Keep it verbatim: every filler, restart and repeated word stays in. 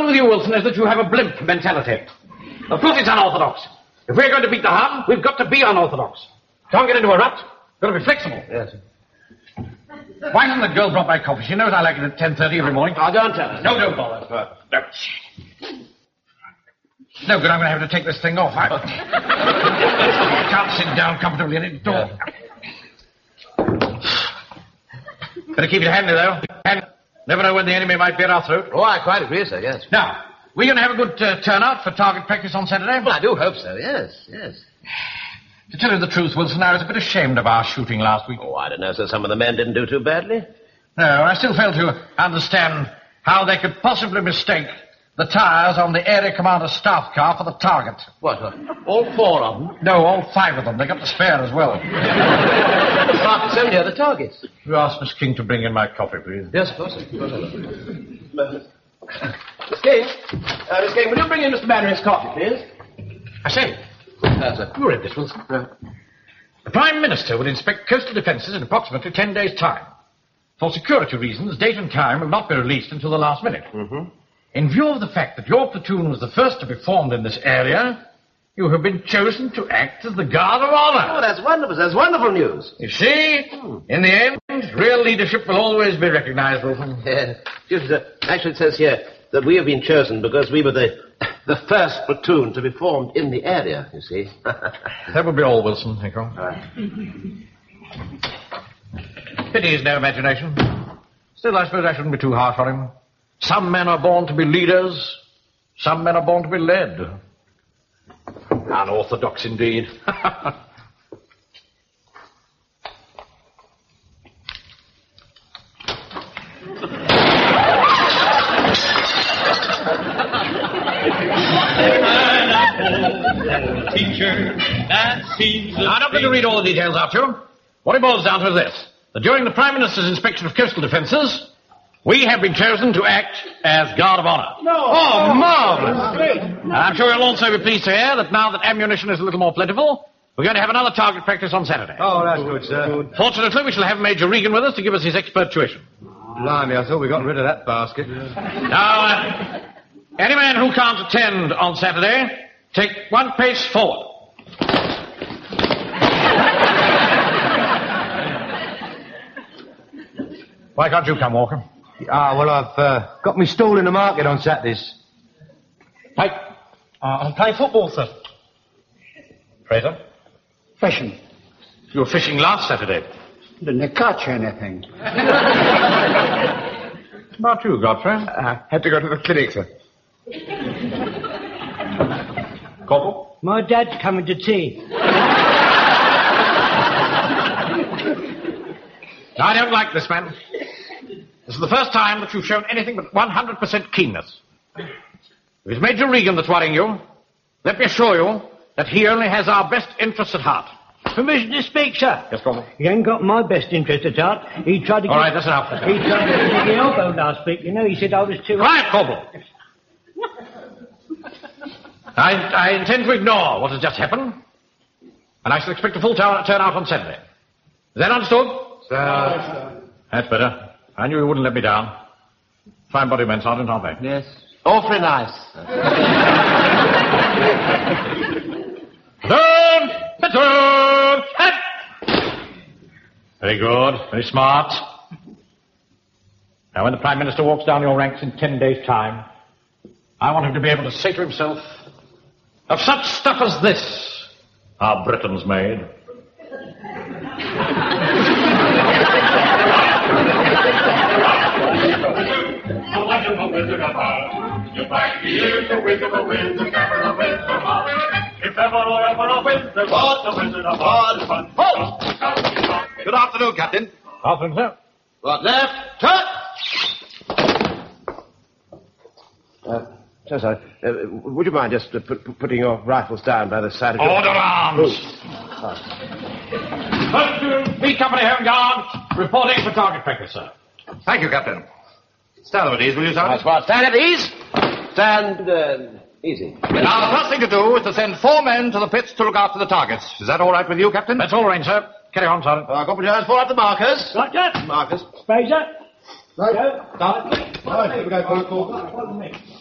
with you, Wilson, is that you have a blimp mentality. Of course it's unorthodox. If we're going to beat the Hun, we've got to be unorthodox. Can't get into a rut. Got to be flexible. Yes. Why hasn't the girl brought my coffee? She knows I like it at ten thirty every morning. I'll go and tell her. No, don't bother. Uh, no. No good, I'm going to have to take this thing off. I, I can't sit down comfortably in it. Door. Yeah. Better keep it handy, though. And never know when the enemy might be at our throat. Oh, I quite agree, sir, yes. Now, we're going to have a good uh, turnout for target practice on Saturday? Well, I do hope so, yes, yes. To tell you the truth, Wilson, I was a bit ashamed of our shooting last week. Oh, I don't know, sir. Some of the men didn't do too badly. No, I still fail to understand how they could possibly mistake the tyres on the area commander's staff car for the target. What, what? All four of them? No, all five of them. They got the spare as well. But so near the targets. You ask Miss King to bring in my coffee, please. Yes, of course, sir. Of course, Miss King, uh, Miss King, will you bring in Mister Banner his coffee, please? I say, Uh, sir. you read this, Wilson. No. The Prime Minister will inspect coastal defences in approximately ten days' time. For security reasons, date and time will not be released until the last minute. Mm-hmm. In view of the fact that your platoon was the first to be formed in this area, you have been chosen to act as the Guard of Honor. Oh, that's wonderful. That's wonderful news. You see, in the end, real leadership will always be recognized, Wilson. Yeah. Excuse me, sir. Actually, it says here that we have been chosen because we were the the first platoon to be formed in the area, you see. That will be all, Wilson, thank you. Right. Pity he's no imagination. Still, I suppose I shouldn't be too harsh on him. Some men are born to be leaders. Some men are born to be led. Unorthodox indeed. Teacher, that seems a I'm not going to read all the details out to you. What it boils down to is this. That during the Prime Minister's inspection of coastal defences, we have been chosen to act as Guard of Honor. No. Oh, marvellous. Great. I'm sure you'll also be pleased to hear that now that ammunition is a little more plentiful, we're going to have another target practice on Saturday. Oh, that's good, sir. Fortunately, we shall have Major Regan with us to give us his expert tuition. Blimey, I thought we got rid of that basket. Now, uh, any man who can't attend on Saturday, take one pace forward. Why can't you come, Walker? Ah, well, I've uh, got me stall in the market on Saturdays. Pike? Uh, I'm playing football, sir. Fraser? Fishing. You were fishing last Saturday. Didn't catch anything. About you, Godfrey? I had to go to the clinic, sir. Corporal? My dad's coming to tea. I don't like this, man. This is the first time that you've shown anything but one hundred percent keenness. If it's Major Regan that's worrying you, let me assure you that he only has our best interests at heart. Permission to speak, sir? Yes, Corporal. He ain't got my best interest at heart. He tried to All get... right, that's enough. That's He enough. tried to get me the elbow last week, you know. He said I was too... Quiet, Corporal. I, I intend to ignore what has just happened, and I shall expect a full turn- turnout on Saturday. Is that understood? Sir. That's better. I knew you wouldn't let me down. Fine body men, Sergeant, aren't they? Yes. Awfully nice. Platoon! Platoon! Head! Very good. Very smart. Now, when the Prime Minister walks down your ranks in ten days' time, I want him to be able to say to himself, of such stuff as this are Britons made. The wonderful Wizard of Oz. You find the ears, the wizard of Wiz, the never a Wizard of Oz. If ever or ever a wizard was the Wizard of Oz. Halt! Good afternoon, Captain. Afternoon, sir. Right left. Turn! Uh, so sorry. Uh, would you mind just uh, put, putting your rifles down by the side of your... Order arms! Platoon, B Company Home Guard, reporting for target practice, sir. Thank you, Captain. Stand at ease, will you, Sergeant? That's right. Stand at ease. Stand uh, easy. Now, the first thing to do is to send four men to the pits to look after the targets. Is that all right with you, Captain? That's all arranged, sir. Carry on, Sergeant. Uh, Corporal Jones, pull out the markers. Right, sir. Markers. Fraser. Right. Go. Start. Right, here we go, Corporal. Follow me.